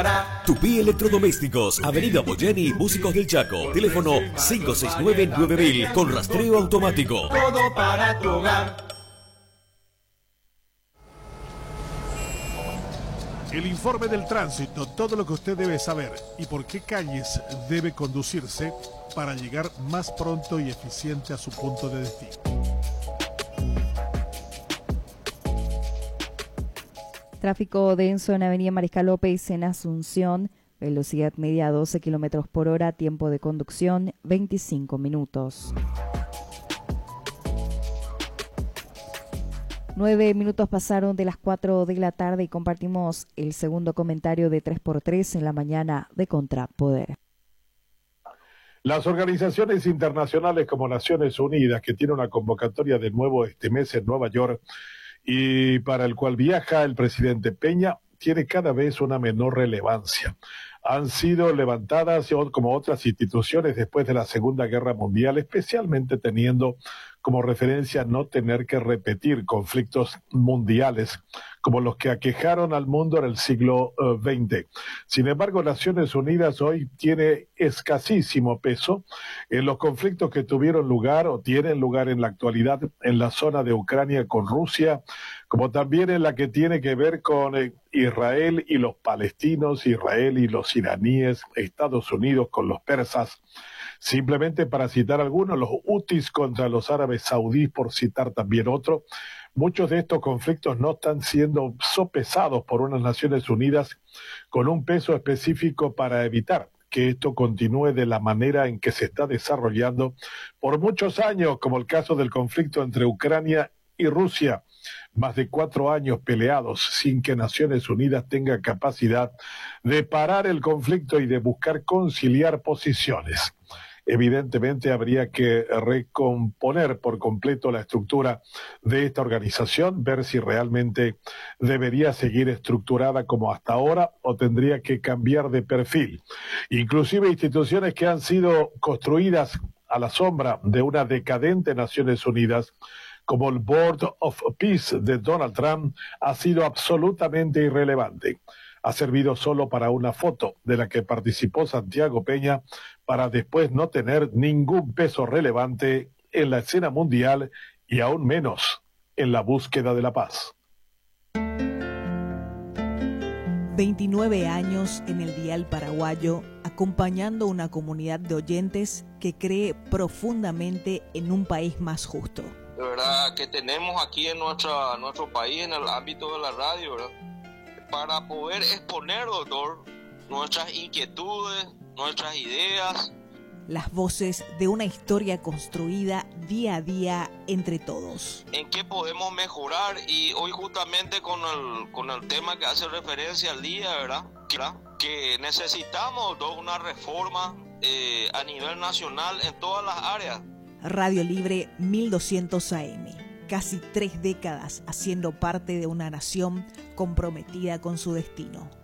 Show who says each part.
Speaker 1: Tupí Electrodomésticos, Avenida Boyeni, Músicos del Chaco. Teléfono 569-9000 con rastreo automático.
Speaker 2: Todo para tu hogar.
Speaker 3: El informe del tránsito, todo lo que usted debe saber y por qué calles debe conducirse para llegar más pronto y eficiente a su punto de destino.
Speaker 4: Tráfico denso en Avenida Mariscal López en Asunción, velocidad media 12 km por hora, tiempo de conducción 25 minutos. 9 minutos pasaron de las 4 de la tarde y compartimos el segundo comentario de 3x3 en la mañana de Contrapoder.
Speaker 3: Las organizaciones internacionales como Naciones Unidas, que tiene una convocatoria de nuevo este mes en Nueva York, y para el cual viaja el presidente Peña, tiene cada vez una menor relevancia. Han sido levantadas como otras instituciones después de la Segunda Guerra Mundial, especialmente teniendo como referencia no tener que repetir conflictos mundiales como los que aquejaron al mundo en el siglo XX. Sin embargo, Naciones Unidas hoy tiene escasísimo peso en los conflictos que tuvieron lugar o tienen lugar en la actualidad en la zona de Ucrania con Rusia, como también en la que tiene que ver con Israel y los palestinos, Israel y los iraníes, Estados Unidos con los persas. Simplemente para citar algunos, los hutis contra los árabes saudíes, por citar también otro. Muchos de estos conflictos no están siendo sopesados por unas Naciones Unidas con un peso específico para evitar que esto continúe de la manera en que se está desarrollando por muchos años, como el caso del conflicto entre Ucrania y Rusia. Más de 4 años peleados sin que Naciones Unidas tenga capacidad de parar el conflicto y de buscar conciliar posiciones. Evidentemente habría que recomponer por completo la estructura de esta organización, ver si realmente debería seguir estructurada como hasta ahora o tendría que cambiar de perfil. Inclusive instituciones que han sido construidas a la sombra de una decadente Naciones Unidas, como el Board of Peace de Donald Trump, ha sido absolutamente irrelevante. Ha servido solo para una foto de la que participó Santiago Peña para después no tener ningún peso relevante en la escena mundial y aún menos en la búsqueda de la paz.
Speaker 5: 29 años en el dial paraguayo, acompañando una comunidad de oyentes que cree profundamente en un país más justo.
Speaker 6: De verdad que tenemos aquí en nuestro país, en el ámbito de la radio, ¿verdad?, para poder exponer, doctor, nuestras inquietudes, nuestras ideas.
Speaker 5: Las voces de una historia construida día a día entre todos.
Speaker 6: ¿En qué podemos mejorar? Y hoy justamente con el tema que hace referencia al día, ¿verdad?, que necesitamos, doctor, una reforma a nivel nacional en todas las áreas.
Speaker 5: Radio Libre 1200 AM. Casi 3 décadas haciendo parte de una nación comprometida con su destino.